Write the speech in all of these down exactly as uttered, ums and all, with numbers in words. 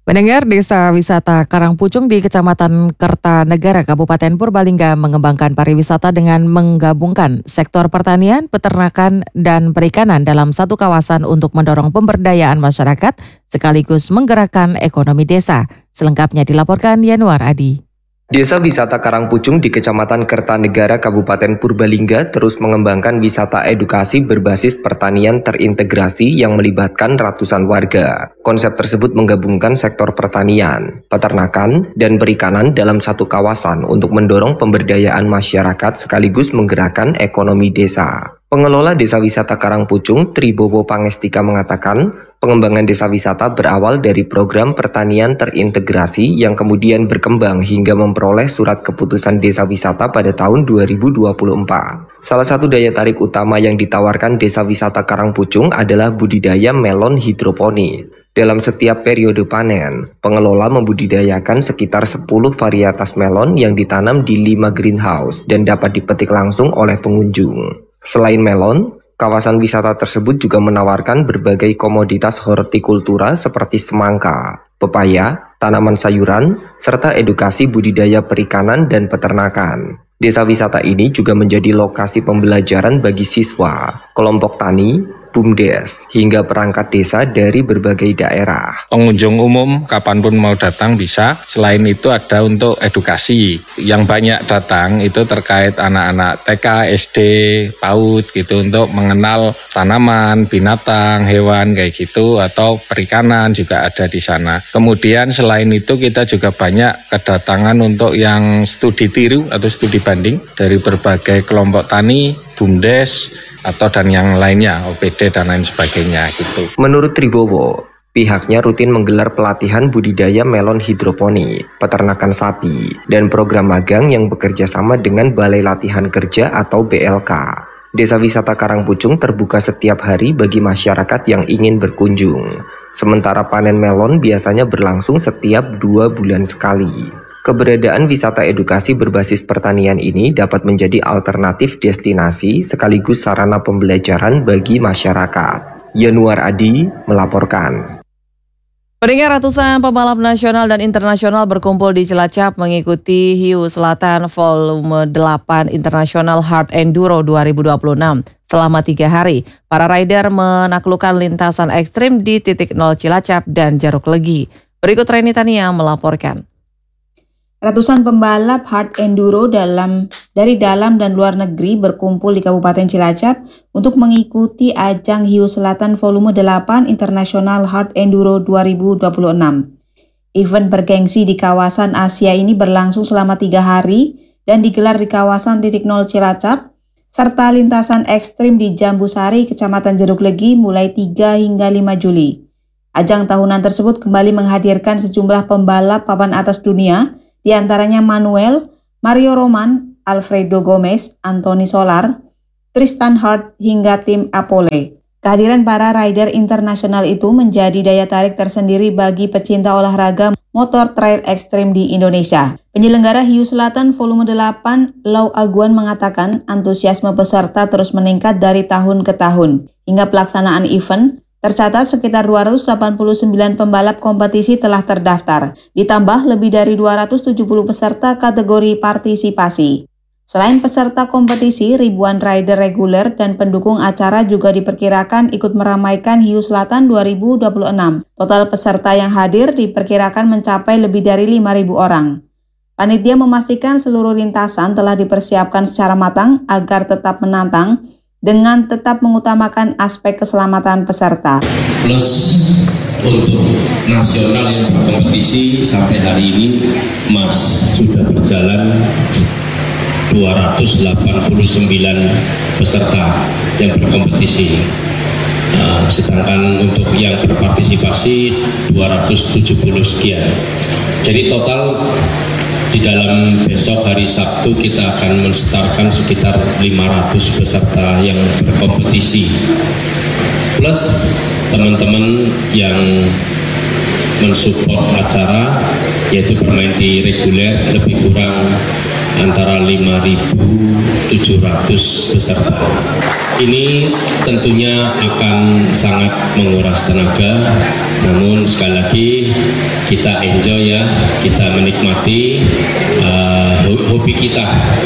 Pendengar, Desa Wisata Karangpucung di Kecamatan Kertanegara, Kabupaten Purbalingga mengembangkan pariwisata dengan menggabungkan sektor pertanian, peternakan, dan perikanan dalam satu kawasan untuk mendorong pemberdayaan masyarakat sekaligus menggerakkan ekonomi desa. Selengkapnya dilaporkan Yanuar Adi. Desa Wisata Karangpucung di Kecamatan Kertanegara, Kabupaten Purbalingga terus mengembangkan wisata edukasi berbasis pertanian terintegrasi yang melibatkan ratusan warga. Konsep tersebut menggabungkan sektor pertanian, peternakan, dan perikanan dalam satu kawasan untuk mendorong pemberdayaan masyarakat sekaligus menggerakkan ekonomi desa. Pengelola Desa Wisata Karangpucung, Tribowo Pangestika mengatakan, pengembangan desa wisata berawal dari program pertanian terintegrasi yang kemudian berkembang hingga memperoleh surat keputusan desa wisata pada tahun dua ribu dua puluh empat. Salah satu daya tarik utama yang ditawarkan Desa Wisata Karangpucung adalah budidaya melon hidroponik. Dalam setiap periode panen, pengelola membudidayakan sekitar sepuluh varietas melon yang ditanam di lima greenhouse dan dapat dipetik langsung oleh pengunjung. Selain melon, kawasan wisata tersebut juga menawarkan berbagai komoditas hortikultura seperti semangka, pepaya, tanaman sayuran, serta edukasi budidaya perikanan dan peternakan. Desa wisata ini juga menjadi lokasi pembelajaran bagi siswa, kelompok tani, BUMDes, hingga perangkat desa dari berbagai daerah. Pengunjung umum kapanpun mau datang bisa. Selain itu ada untuk edukasi. Yang banyak datang itu terkait anak-anak T K, S D, PAUD gitu untuk mengenal tanaman, binatang, hewan kayak gitu, atau perikanan juga ada di sana. Kemudian selain itu kita juga banyak kedatangan untuk yang studi tiru atau studi banding dari berbagai kelompok tani, BUMDes, atau dan yang lainnya, O P D dan lain sebagainya gitu. Menurut Tribowo, pihaknya rutin menggelar pelatihan budidaya melon hidroponik, peternakan sapi, dan program magang yang bekerja sama dengan Balai Latihan Kerja atau B L K. Desa Wisata Karangpucung terbuka setiap hari bagi masyarakat yang ingin berkunjung. Sementara panen melon biasanya berlangsung setiap dua bulan sekali. Keberadaan wisata edukasi berbasis pertanian ini dapat menjadi alternatif destinasi sekaligus sarana pembelajaran bagi masyarakat. Yanuar Adi melaporkan. Pendengar, ratusan pembalap nasional dan internasional berkumpul di Cilacap mengikuti Hiu Selatan Volume delapan International Hard Enduro dua ribu dua puluh enam. Selama tiga hari, para rider menaklukkan lintasan ekstrim di titik nol Cilacap dan Jaruk Legi. Berikut Reni Tania melaporkan. Ratusan pembalap hard enduro dalam dari dalam dan luar negeri berkumpul di Kabupaten Cilacap untuk mengikuti ajang Hiu Selatan Volume delapan International Hard Enduro dua ribu dua puluh enam. Event bergengsi di kawasan Asia ini berlangsung selama tiga hari dan digelar di kawasan titik nol Cilacap, serta lintasan ekstrim di Jambusari, Kecamatan Jeruk Legi mulai tiga hingga lima Juli. Ajang tahunan tersebut kembali menghadirkan sejumlah pembalap papan atas dunia, di antaranya Manuel, Mario Roman, Alfredo Gomez, Anthony Solar, Tristan Hart, hingga tim Apole. Kehadiran para rider internasional itu menjadi daya tarik tersendiri bagi pecinta olahraga motor trail ekstrim di Indonesia. Penyelenggara Hiu Selatan Volume delapan, Lau Aguan, mengatakan antusiasme peserta terus meningkat dari tahun ke tahun. Hingga pelaksanaan event, tercatat sekitar dua ratus delapan puluh sembilan pembalap kompetisi telah terdaftar, ditambah lebih dari dua ratus tujuh puluh peserta kategori partisipasi. Selain peserta kompetisi, ribuan rider reguler dan pendukung acara juga diperkirakan ikut meramaikan Hiu Selatan dua ribu dua puluh enam. Total peserta yang hadir diperkirakan mencapai lebih dari lima ribu orang. Panitia memastikan seluruh lintasan telah dipersiapkan secara matang agar tetap menantang, dengan tetap mengutamakan aspek keselamatan peserta. Plus untuk nasional yang berkompetisi sampai hari ini Mas sudah berjalan dua ratus delapan puluh sembilan peserta yang berkompetisi. Nah, sedangkan untuk yang berpartisipasi dua ratus tujuh puluh sekian. Jadi total di dalam besok hari Sabtu kita akan menstartkan sekitar lima ratus peserta yang berkompetisi. Plus teman-teman yang mensupport acara, yaitu bermain di reguler, lebih kurang antara lima ribu tujuh ratus peserta. Ini tentunya akan sangat menguras tenaga, namun sekali lagi kita enjoy ya, kita menikmati uh, hobi kita.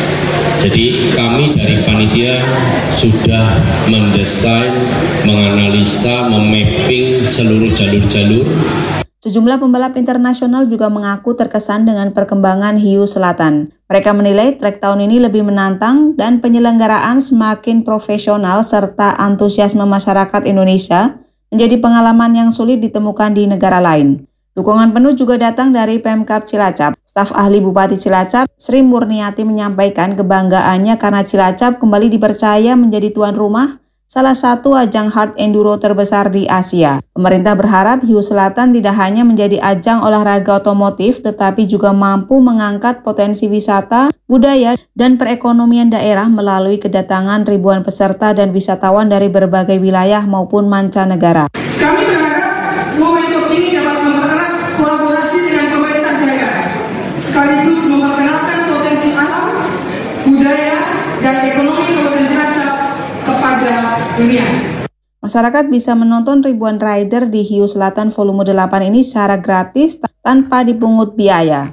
Jadi kami dari panitia sudah mendesain, menganalisa, memapping seluruh jalur-jalur. Sejumlah pembalap internasional juga mengaku terkesan dengan perkembangan hiu selatan. Mereka menilai trek tahun ini lebih menantang dan penyelenggaraan semakin profesional serta antusiasme masyarakat Indonesia menjadi pengalaman yang sulit ditemukan di negara lain. Dukungan penuh juga datang dari Pemkab Cilacap. Staf ahli Bupati Cilacap, Sri Murniati menyampaikan kebanggaannya karena Cilacap kembali dipercaya menjadi tuan rumah salah satu ajang hard enduro terbesar di Asia. Pemerintah berharap Hiu Selatan tidak hanya menjadi ajang olahraga otomotif, tetapi juga mampu mengangkat potensi wisata, budaya, dan perekonomian daerah melalui kedatangan ribuan peserta dan wisatawan dari berbagai wilayah maupun mancanegara. Kami berharap momentum ini dapat mempererat kolaborasi dengan pemerintah daerah, sekaligus memperkenalkan potensi alam, budaya, dan ekonomi Kabupaten Cilacap kepada dunia. Masyarakat bisa menonton ribuan rider di Hiu Selatan Volume delapan ini secara gratis tanpa dipungut biaya.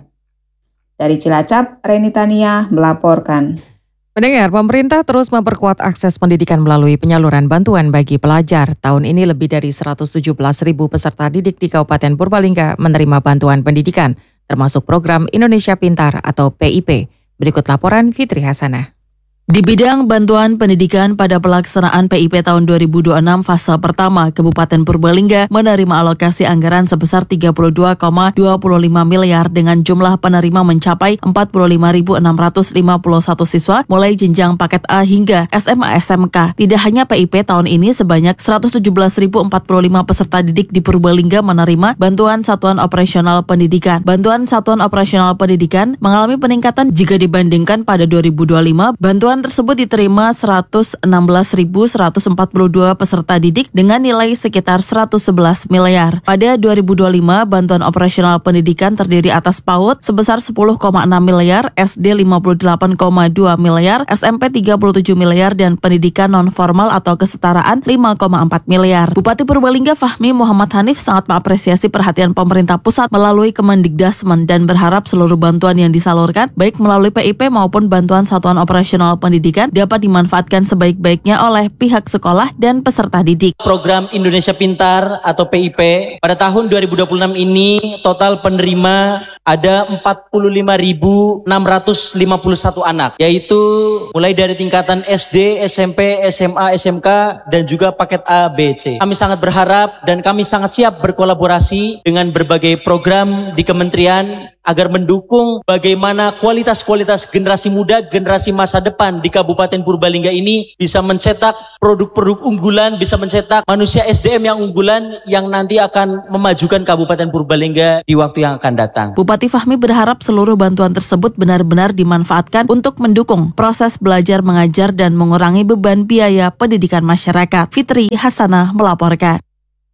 Dari Cilacap, Reni Tania melaporkan. Pendengar, pemerintah terus memperkuat akses pendidikan melalui penyaluran bantuan bagi pelajar. Tahun ini lebih dari seratus tujuh belas ribu peserta didik di Kabupaten Purbalingga menerima bantuan pendidikan, termasuk program Indonesia Pintar atau P I P. Berikut laporan Fitri Hasanah. Di bidang bantuan pendidikan pada pelaksanaan P I P tahun dua ribu dua puluh enam fase pertama, Kabupaten Purbalingga menerima alokasi anggaran sebesar tiga puluh dua koma dua lima miliar dengan jumlah penerima mencapai empat puluh lima ribu enam ratus lima puluh satu siswa mulai jenjang paket A hingga S M A S M K. Tidak hanya P I P tahun ini, sebanyak seratus tujuh belas ribu empat puluh lima peserta didik di Purbalingga menerima bantuan Satuan Operasional Pendidikan. Bantuan Satuan Operasional Pendidikan mengalami peningkatan jika dibandingkan pada dua ribu dua puluh lima. Bantuan tersebut diterima seratus enam belas ribu seratus empat puluh dua peserta didik dengan nilai sekitar seratus sebelas miliar. Pada dua ribu dua puluh lima, bantuan operasional pendidikan terdiri atas PAUD sebesar sepuluh koma enam miliar, S D lima puluh delapan koma dua miliar, S M P tiga puluh tujuh miliar, dan pendidikan non-formal atau kesetaraan lima koma empat miliar. Bupati Purbalingga Fahmi Muhammad Hanif sangat mengapresiasi perhatian pemerintah pusat melalui Kemendikdasmen dan berharap seluruh bantuan yang disalurkan, baik melalui P I P maupun bantuan Satuan Operasional Pendidikan, dapat dimanfaatkan sebaik-baiknya oleh pihak sekolah dan peserta didik. Program Indonesia Pintar atau P I P pada tahun dua ribu dua puluh enam ini total penerima ada empat puluh lima ribu enam ratus lima puluh satu anak, yaitu mulai dari tingkatan S D, S M P, S M A, S M K, dan juga paket A, B, C. Kami sangat berharap dan kami sangat siap berkolaborasi dengan berbagai program di kementerian agar mendukung bagaimana kualitas-kualitas generasi muda, generasi masa depan di Kabupaten Purbalingga ini bisa mencetak produk-produk unggulan, bisa mencetak manusia S D M yang unggulan yang nanti akan memajukan Kabupaten Purbalingga di waktu yang akan datang. Bupati Fahmi berharap seluruh bantuan tersebut benar-benar dimanfaatkan untuk mendukung proses belajar mengajar dan mengurangi beban biaya pendidikan masyarakat. Fitri Hasanah melaporkan.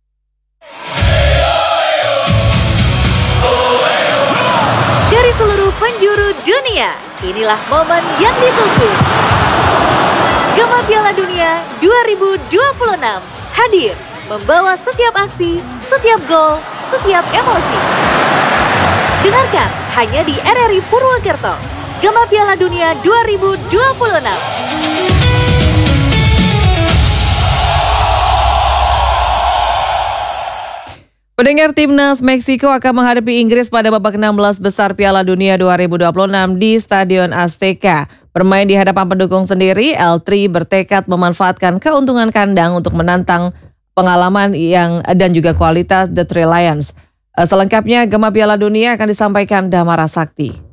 Dari seluruh penjuru dunia, inilah momen yang ditunggu. Gema Piala Dunia dua ribu dua puluh enam hadir membawa setiap aksi, setiap gol, setiap emosi. Dengarkan hanya di R R I Purwokerto. Gema Piala Dunia dua ribu dua puluh enam. Pendengar, timnas Meksiko akan menghadapi Inggris pada babak enam belas besar Piala Dunia dua ribu dua puluh enam di Stadion Azteca. Bermain di hadapan pendukung sendiri, El Tri bertekad memanfaatkan keuntungan kandang untuk menantang pengalaman yang dan juga kualitas The Three Lions. Selengkapnya, Gema Piala Dunia akan disampaikan Damara Sakti.